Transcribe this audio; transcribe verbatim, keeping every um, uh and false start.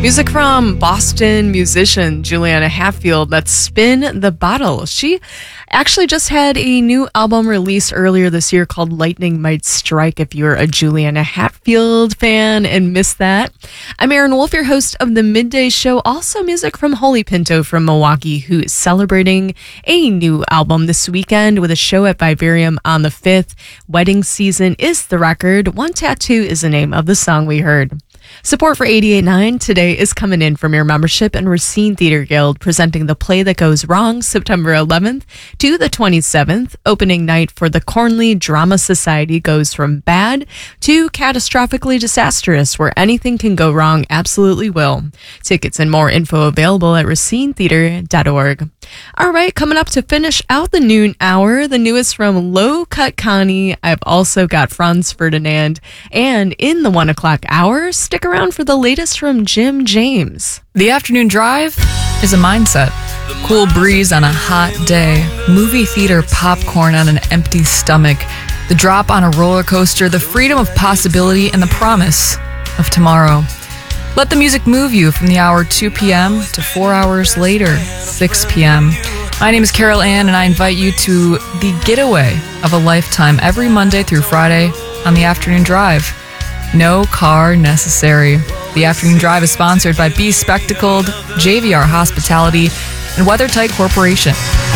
Music from Boston musician Juliana Hatfield. That's Spin the Bottle. She actually just had a new album released earlier this year called Lightning Might Strike, if you're a Juliana Hatfield fan and missed that. I'm Erin Wolf, your host of the Midday Show. Also music from Holy Pinto from Milwaukee, who is celebrating a new album this weekend with a show at Vivarium on the fifth. Wedding Season is the record. One Tattoo is the name of the song we heard. Support for eighty-eight point nine today is coming in from your membership and Racine Theater Guild, presenting The Play That Goes Wrong September eleventh to the twenty-seventh. Opening night for the Cornley Drama Society goes from bad to catastrophically disastrous, where anything can go wrong absolutely will. Tickets and more info available at racine theater dot org. All right, coming up to finish out the noon hour, the newest from Low Cut Connie. I've also got Franz Ferdinand. And in the one o'clock hour, stick around for the latest from Jim James. The afternoon drive is a mindset. Cool breeze on a hot day. Movie theater popcorn on an empty stomach. The drop on a roller coaster. The freedom of possibility and the promise of tomorrow. Let the music move you from the hour two p.m. to four hours later, six p.m. My name is Carol Ann, and I invite you to the getaway of a lifetime every Monday through Friday on the Afternoon Drive. No car necessary. The Afternoon Drive is sponsored by Be Spectacled, J V R Hospitality, and WeatherTight Corporation.